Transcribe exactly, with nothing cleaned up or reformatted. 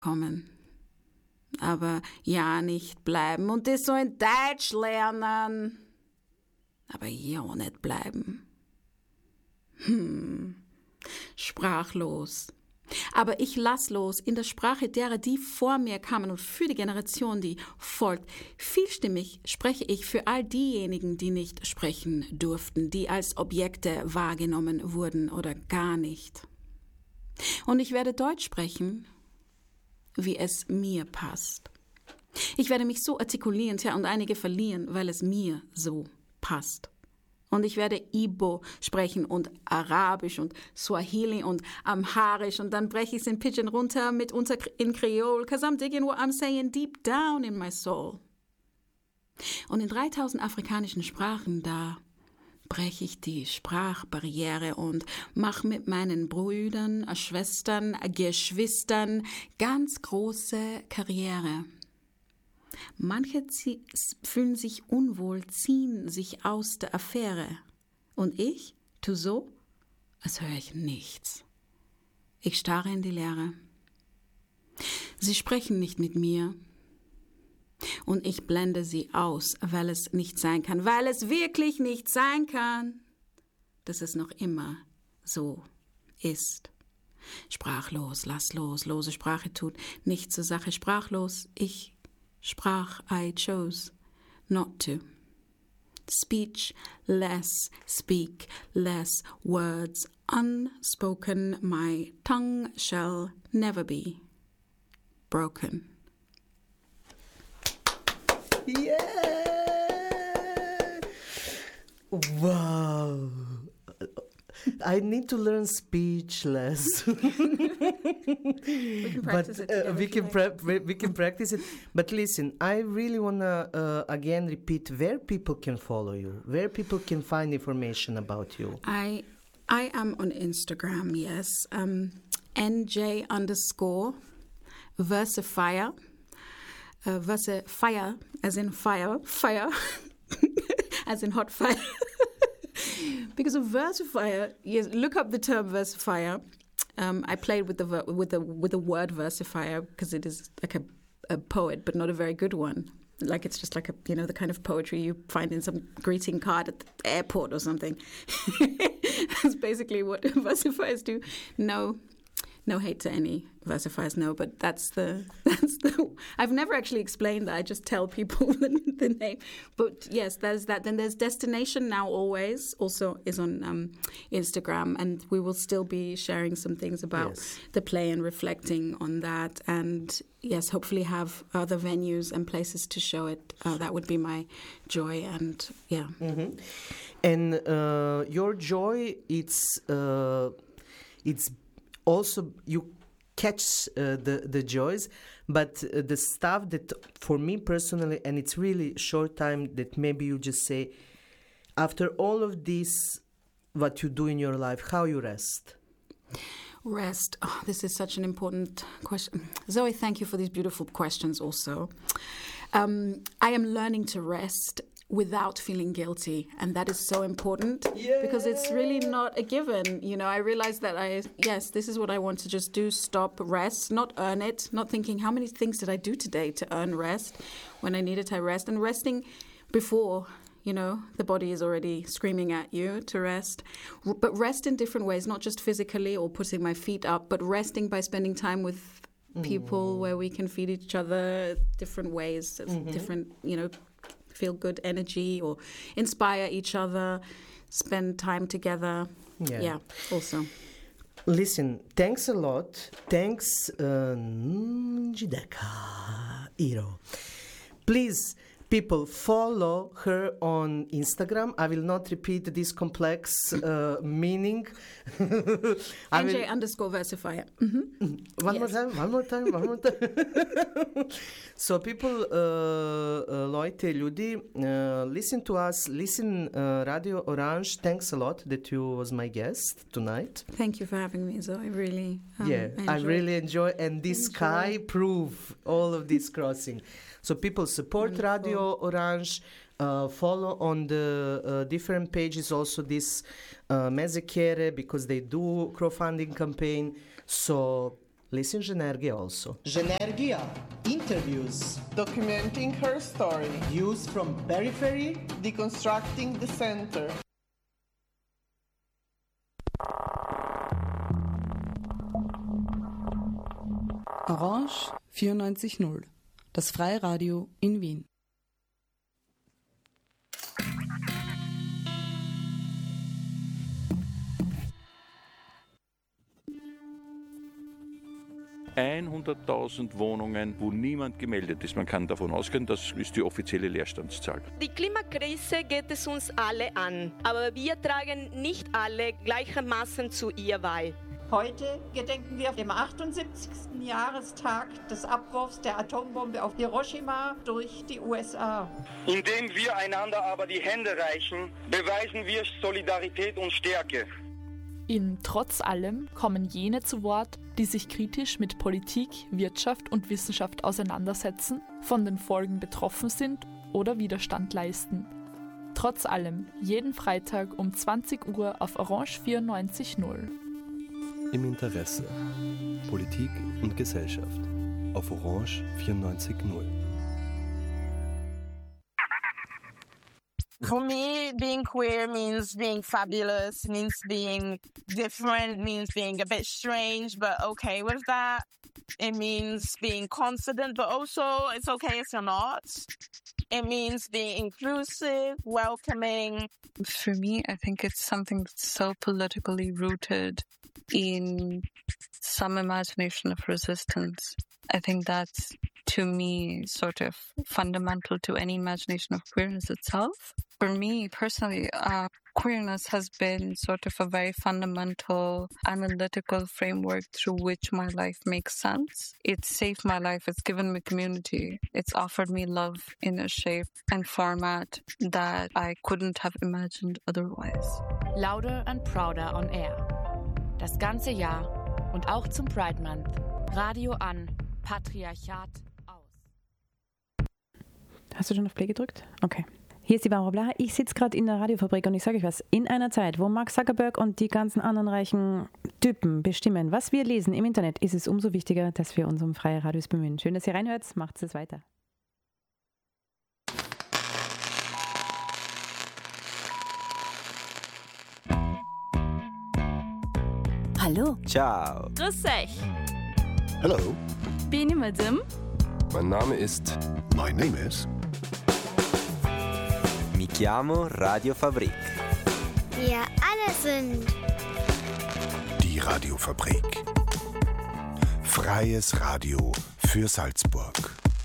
kommen. Aber ja nicht bleiben und das so in Deutsch lernen. Aber ja nicht bleiben. Hm, sprachlos. Aber ich lass los in der Sprache derer, die vor mir kamen und für die Generation, die folgt. Vielstimmig spreche ich für all diejenigen, die nicht sprechen durften, die als Objekte wahrgenommen wurden oder gar nicht. Und ich werde Deutsch sprechen, wie es mir passt. Ich werde mich so artikulieren, tja, und einige verlieren, weil es mir so passt. Und ich werde Igbo sprechen und Arabisch und Swahili und Amharisch und dann breche ich es in Pidgin runter, mitunter in Creole, cause I'm digging what I'm saying deep down in my soul. Und in dreitausend afrikanischen Sprachen, da breche ich die Sprachbarriere und mache mit meinen Brüdern, Schwestern, Geschwistern ganz große Karriere. Manche zie- fühlen sich unwohl, ziehen sich aus der Affäre. Und ich tu so, als höre ich nichts. Ich starre in die Leere. Sie sprechen nicht mit mir. Und ich blende sie aus, weil es nicht sein kann, weil es wirklich nicht sein kann, dass es noch immer so ist. Sprachlos, lass los, lose Sprache tut nichts zur Sache. Sprachlos, ich sprach, I chose not to. Speech less, speak less, words unspoken, my tongue shall never be broken. Yeah! Wow! I need to learn speechless. We can practice but, it together uh, we if you can like. pra- we we can practice it. But listen, I really wanna uh, again repeat where people can follow you, where people can find information about you. I I am on Instagram, yes. Um, N J underscore Versifier. Uh, Versifier, as in fire, fire, as in hot fire. Because of versifier, yes, look up the term versifier. Um, I played with the ver- with the with the word versifier because it is like a, a poet, but not a very good one. Like it's just like a you know the kind of poetry you find in some greeting card at the airport or something. That's basically what versifiers do. No. No hate to any versifiers, no, but that's the that's the. I've never actually explained that. I just tell people the, the name. But yes, there's that. Then there's Destination Now Always also is on um, Instagram, and we will still be sharing some things about Yes. the play and reflecting on that. And yes, hopefully have other venues and places to show it. Uh, that would be my joy, and yeah. Mm-hmm. And uh, your joy, it's uh, it's. Also, you catch uh, the, the joys, but uh, the stuff that for me personally, and it's really short time that maybe you just say, after all of this, what you do in your life, how you rest? Rest. Oh, this is such an important question. Zoe, thank you for these beautiful questions also. Um, I am learning to rest without feeling guilty, and that is so important. Yeah. Because it's really not a given. You know, I realized that I, yes, this is what I want to just do, stop, rest, not earn it, not thinking how many things did I do today to earn rest. When I needed, I rest. And resting before, you know, the body is already screaming at you to rest. R- but rest in different ways, not just physically or putting my feet up, but resting by spending time with people where we can feed each other different ways, Mm-hmm. different, you know, feel good energy or inspire each other, spend time together. Yeah. Yeah, also. Listen, thanks a lot. Thanks, uh, Njideka Iro. Please, people, follow her on Instagram. I will not repeat this complex uh, meaning. I N J will- underscore versifier. Mm-hmm. One Yes. more time, one more time, one more time. So people, uh, uh, Leute, ljudi, uh, listen to us, listen uh, Radio Orange. Thanks a lot that you was my guest tonight. Thank you for having me, Zoe. I really um, yeah, I enjoyed- really enjoy, and this enjoy. sky prove all of this crossing. So people support Wonderful. Radio Orange. Uh, follow on the uh, different pages also this uh, Mezekere because they do crowdfunding campaign. So listen Genergia also. Genergia interviews, documenting her story, views from periphery, deconstructing the center. Orange vierundneunzig Komma null, das Freiradio in Wien. hunderttausend Wohnungen, wo niemand gemeldet ist. Man kann davon ausgehen, das ist die offizielle Leerstandszahl. Die Klimakrise geht es uns alle an, aber wir tragen nicht alle gleichermaßen zu ihr bei. Heute gedenken wir dem achtundsiebzigsten Jahrestag des Abwurfs der Atombombe auf Hiroshima durch die U S A. Indem wir einander aber die Hände reichen, beweisen wir Solidarität und Stärke. In Trotz allem kommen jene zu Wort, die sich kritisch mit Politik, Wirtschaft und Wissenschaft auseinandersetzen, von den Folgen betroffen sind oder Widerstand leisten. Trotz allem, jeden Freitag um zwanzig Uhr auf Orange vierundneunzig Komma null. Im Interesse. Politik und Gesellschaft. Auf Orange vierundneunzig Komma null. For me, being queer means being fabulous, means being different, means being a bit strange, but okay with that. It means being confident, but also it's okay if you're not. It means being inclusive, welcoming. For me, I think it's something that's so politically rooted in some imagination of resistance. I think that's, to me, sort of fundamental to any imagination of queerness itself. For me, personally, uh, queerness has been sort of a very fundamental analytical framework through which my life makes sense. It's saved my life. It's given me community. It's offered me love in a shape and format that I couldn't have imagined otherwise. Louder and Prouder on Air. Das ganze Jahr und auch zum Pride Month. Radio an, Patriarchat aus. Hast du schon auf Play gedrückt? Okay. Hier ist die Barbara Blaha. Ich sitze gerade in der Radiofabrik und ich sage euch was. In einer Zeit, wo Mark Zuckerberg und die ganzen anderen reichen Typen bestimmen, was wir lesen im Internet, ist es umso wichtiger, dass wir uns um freie Radios bemühen. Schön, dass ihr reinhört. Macht es weiter. Hallo. Ciao. Grüß euch. Hello. Bin ich mit dem? Mein Name ist... My name is... Mi chiamo Radiofabrik. Wir alle sind... Die Radiofabrik. Freies Radio für Salzburg.